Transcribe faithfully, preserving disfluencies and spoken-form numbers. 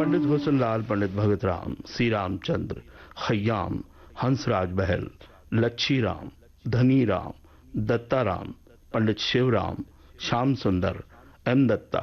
पंडित हुसनलाल, पंडित भगत राम, सी रामचंद्र, खयाम, हंसराज बहल, लच्छी राम, धनी राम, दत्ता राम, पंडित शिवराम, श्याम सुंदर, एम दत्ता,